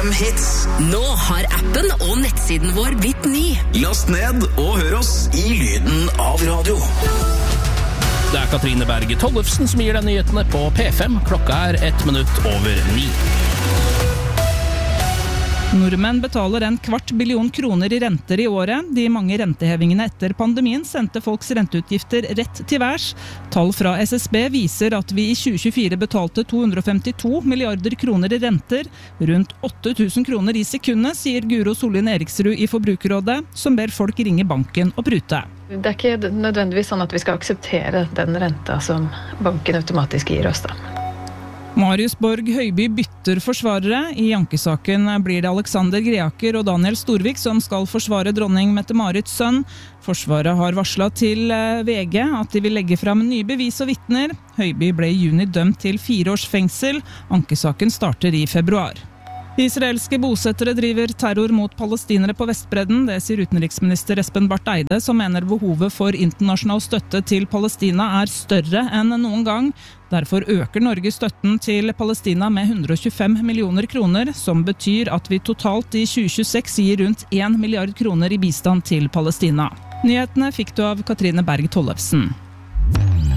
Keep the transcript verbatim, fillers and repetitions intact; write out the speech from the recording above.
fem hits. Nå har appen og nettsiden vår blitt ny. Last ned og hør oss i lyden av radio. Det er Katrine Berge Tollefsen som gir deg nyhetene på P fem. Klokka er ett minutt over ni. Nordmenn betaler en kvart billion kroner i renter i året. De mange rentehevingene etter pandemien sendte folks renteutgifter rett til værs. Tall fra S S B viser at vi i tjue tjuefire betalte to hundre og femtito milliarder kroner i renter. Rundt åtte tusen kroner i sekundet, sier Guro Sollien Eriksrud i Forbrukerrådet, som ber folk ringe banken og prute. Det er ikke nødvendigvis sånn at vi skal akseptere den renta som banken automatisk gir oss da. Marius Borg Høiby bytter forsvarere. I ankesaken blir det Alexander Greaker og Daniel Storvik som skal forsvare dronning Mette-Marits sønn. Forsvaret har varslet til V G at de vil legge frem nye bevis og vitner. Høiby ble i juni dømt til fire års fengsel. Ankesaken starter i februar. Israelske bosettere driver terror mot palestinere på Vestbredden. Det sier utenriksminister Espen Barth Eide, som mener behovet for internasjonal støtte til Palestina er større enn noen gang. Derfor øker Norge støtten til Palestina med hundre og tjuefem millioner kroner, som betyr at vi totalt i tjue tjueseks gir rundt en milliard kroner i bistand til Palestina. Nyhetene fikk du av Katrine Berg Tollefsen.